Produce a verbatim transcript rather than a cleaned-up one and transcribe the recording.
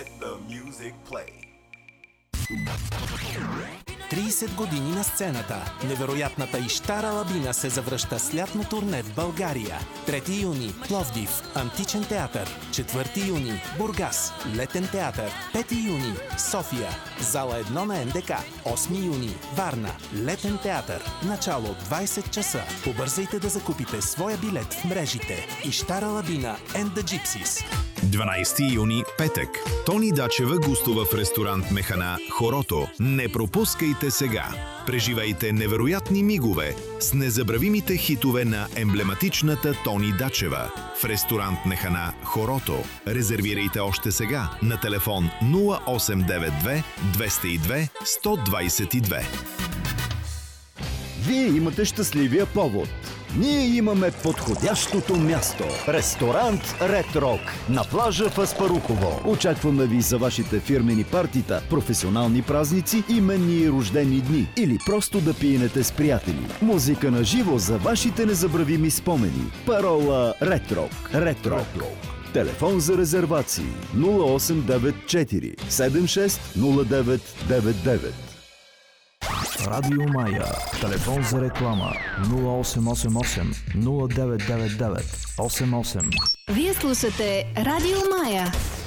let the music play. трийсет години на сцената. Невероятната Ищара Лабина се завръща с лятно турне в България. трети юни – Пловдив, Античен театър. четвърти юни – Бургас, Летен театър. пети юни – София, зала едно на Н Д К. осми юни – Варна, Летен театър. Начало двайсет часа. Побързайте да закупите своя билет в мрежите. Ищара Лабина and the Gypsies. дванайсети юни, петък. Тони Дачева гостува в ресторант Механа Хорото. Не пропускайте сега! Преживайте невероятни мигове с незабравимите хитове на емблематичната Тони Дачева в ресторант Механа Хорото. Резервирайте още сега на телефон нула осем девет две двеста и две сто двайсет и две. Вие имате щастливия повод. Ние имаме подходящото място. Ресторант Ред Рок на плажа в Аспарухово. Очакваме ви за вашите фирмени партита, професионални празници, именни и рождени дни или просто да пиенете с приятели. Музика на живо за вашите незабравими спомени. Парола Ред Рок. Ред Рок. Телефон за резервации нула осем девет четири седем шест нула девет девет девет. Радио Мая. Телефон за реклама нула осем осем осем нула девет девет девет осем осем. Вие слушате Радио Мая.